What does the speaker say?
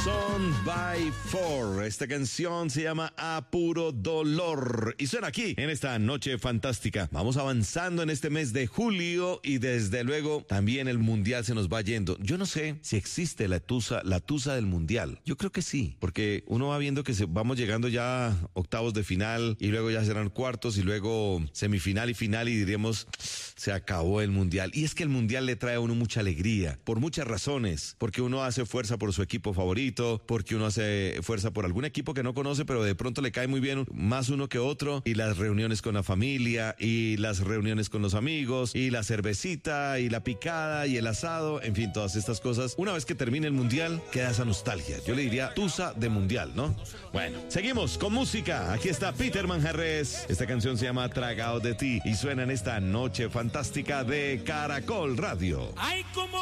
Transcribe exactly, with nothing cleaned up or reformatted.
Son by Four. Esta canción se llama A Puro Dolor y suena aquí en esta noche fantástica. Vamos avanzando en este mes de julio y desde luego también el mundial se nos va yendo. Yo no sé si existe la tusa, la tusa del mundial. Yo creo que sí, porque uno va viendo que se, vamos llegando ya a octavos de final y luego ya serán cuartos y luego semifinal y final y diríamos se acabó el mundial. Y es que el mundial le trae a uno mucha alegría por muchas razones, porque uno hace fuerza por su equipo favorito, porque uno hace fuerza por algún equipo que no conoce, pero de pronto le cae muy bien más uno que otro, y las reuniones con la familia, y las reuniones con los amigos, y la cervecita, y la picada, y el asado, en fin, todas estas cosas. Una vez que termine el mundial, queda esa nostalgia. Yo le diría tusa de mundial, ¿no? Bueno, seguimos con música. Aquí está Peter Manjarres. Esta canción se llama Tragado de ti y suena en esta noche fantástica de Caracol Radio. Ay, como